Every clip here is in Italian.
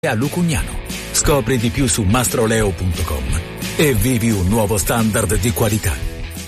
a Lucugnano. Scopri di più su mastroleo.com e vivi un nuovo standard di qualità.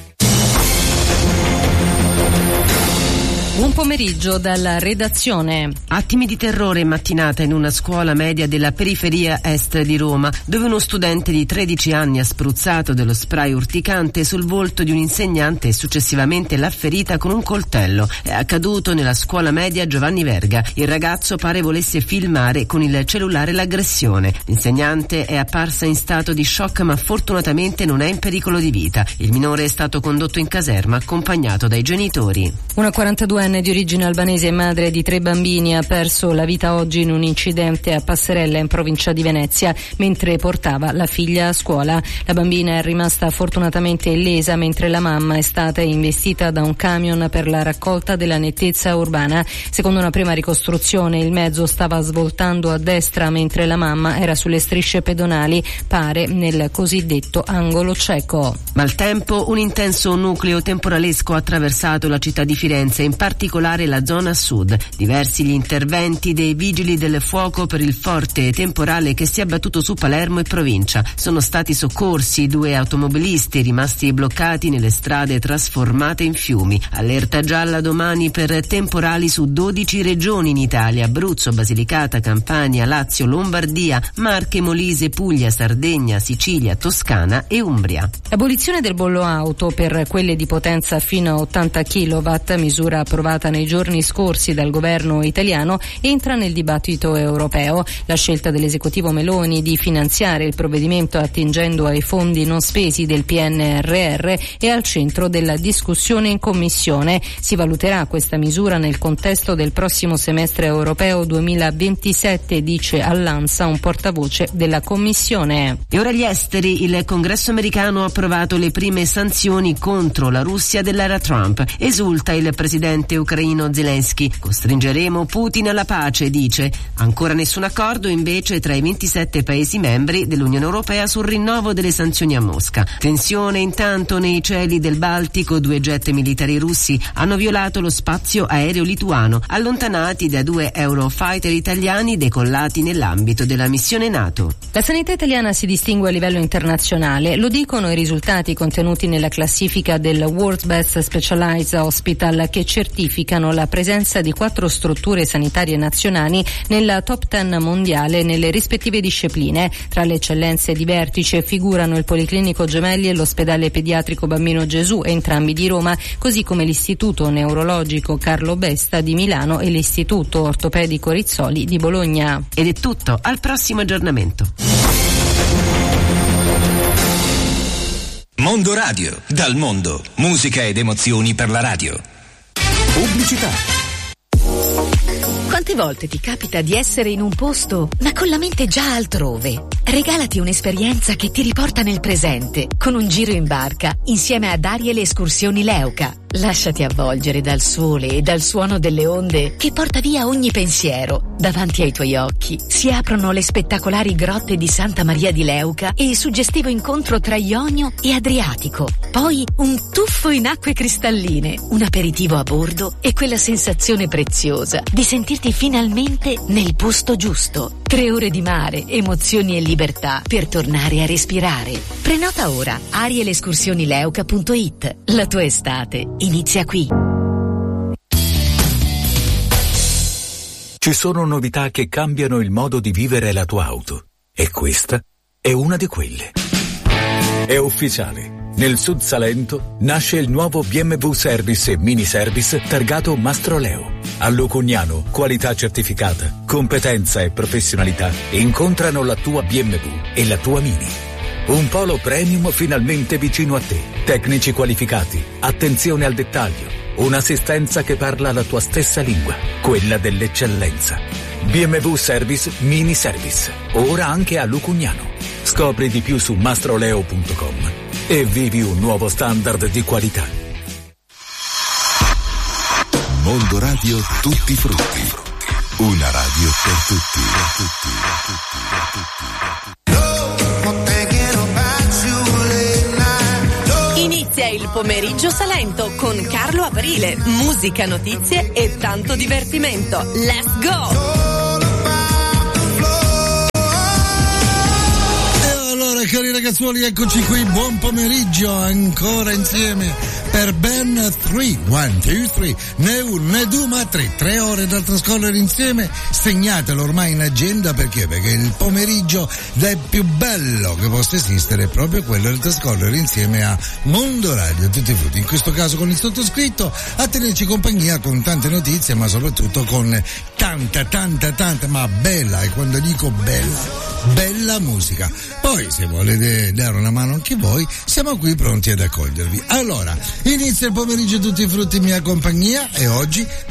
Buon pomeriggio dalla redazione. Attimi di terrore in mattinata in una scuola media della periferia est di Roma, dove uno studente di 13 anni ha spruzzato dello spray urticante sul volto di un insegnante e successivamente l'ha ferita con un coltello. È accaduto nella scuola media Giovanni Verga. Il ragazzo pare volesse filmare con il cellulare l'aggressione. L'insegnante è apparsa in stato di shock, ma fortunatamente non è in pericolo di vita. Il minore è stato condotto in caserma accompagnato dai genitori. Una 42enne di origine albanese e madre di 3 bambini ha perso la vita oggi in un incidente a Passerella in provincia di Venezia mentre portava la figlia a scuola. La bambina è rimasta fortunatamente illesa mentre la mamma è stata investita da un camion per la raccolta della nettezza urbana. Secondo una prima ricostruzione il mezzo stava svoltando a destra mentre la mamma era sulle strisce pedonali, pare nel cosiddetto angolo cieco. Maltempo, un intenso nucleo temporalesco ha attraversato la città di Firenze, in particolare la zona sud. Diversi gli interventi dei vigili del fuoco per il forte temporale che si è abbattuto su Palermo e provincia. Sono stati soccorsi 2 automobilisti rimasti bloccati nelle strade trasformate in fiumi. Allerta gialla domani per temporali su 12 regioni in Italia: Abruzzo, Basilicata, Campania, Lazio, Lombardia, Marche, Molise, Puglia, Sardegna, Sicilia, Toscana e Umbria. L'abolizione del bollo auto per quelle di potenza fino a 80 kW, misura approvata nei giorni scorsi dal governo italiano, entra nel dibattito europeo. La scelta dell'esecutivo Meloni di finanziare il provvedimento attingendo ai fondi non spesi del PNRR è al centro della discussione in Commissione. Si valuterà questa misura nel contesto del prossimo semestre europeo 2027, dice all'ANSA un portavoce della Commissione. E ora gli esteri. Il Congresso americano ha approvato le prime sanzioni contro la Russia dell'era Trump. Esulta il presidente ucraino Zelensky. Costringeremo Putin alla pace, dice. Ancora nessun accordo invece tra i 27 paesi membri dell'Unione Europea sul rinnovo delle sanzioni a Mosca. Tensione intanto nei cieli del Baltico. 2 jet militari russi hanno violato lo spazio aereo lituano, allontanati da 2 Eurofighter italiani decollati nell'ambito della missione NATO. La sanità italiana si distingue a livello internazionale. Lo dicono i risultati contenuti nella classifica del World's Best Specialized Hospital, che certificano la presenza di 4 strutture sanitarie nazionali nella top 10 mondiale nelle rispettive discipline. Tra le eccellenze di vertice figurano il Policlinico Gemelli e l'Ospedale Pediatrico Bambino Gesù, entrambi di Roma, così come l'Istituto Neurologico Carlo Besta di Milano e l'Istituto Ortopedico Rizzoli di Bologna. Ed è tutto, al prossimo aggiornamento. Mondo Radio, dal mondo, musica ed emozioni per la radio. Pubblicità. Quante volte ti capita di essere in un posto, ma con la mente già altrove? Regalati un'esperienza che ti riporta nel presente, con un giro in barca, insieme a Darie le escursioni Leuca. Lasciati avvolgere dal sole e dal suono delle onde che porta via ogni pensiero. Davanti ai tuoi occhi si aprono le spettacolari grotte di Santa Maria di Leuca e il suggestivo incontro tra Ionio e Adriatico. Poi un tuffo in acque cristalline, un aperitivo a bordo e quella sensazione preziosa di sentirti finalmente nel posto giusto. 3 ore di mare, emozioni e libertà per tornare a respirare. Prenota ora arielescursionileuca.it. La tua estate inizia qui. Ci sono novità che cambiano il modo di vivere la tua auto. E questa è una di quelle. È ufficiale. Nel Sud Salento nasce il nuovo BMW Service e Mini Service targato Mastroleo. A Lucugnano, qualità certificata, competenza e professionalità incontrano la tua BMW e la tua Mini. Un polo premium finalmente vicino a te. Tecnici qualificati, attenzione al dettaglio, un'assistenza che parla la tua stessa lingua, quella dell'eccellenza. BMW Service Mini Service, ora anche a Lucugnano. Scopri di più su mastroleo.com e vivi un nuovo standard di qualità. Mondo Radio tutti frutti. Una radio per tutti. Inizia il pomeriggio Salento con Carlo Aprile, musica, notizie e tanto divertimento. Let's go! ragazzuoli, eccoci qui, buon pomeriggio, ancora insieme per ben 3, 1, 2, 3, né 1, né 2, ma 3 ore da trascorrere insieme. Segnatelo ormai in agenda, perché il pomeriggio è più bello che possa esistere, è proprio quello di trascorrere insieme a Mondo Radio Tutti Frutti, in questo caso con il sottoscritto, a tenerci compagnia con tante notizie, ma soprattutto con tanta, ma bella, e quando dico bella musica. Poi se volete dare una mano anche voi, siamo qui pronti ad accogliervi. Allora, inizia il pomeriggio Tutti i Frutti in mia compagnia, e oggi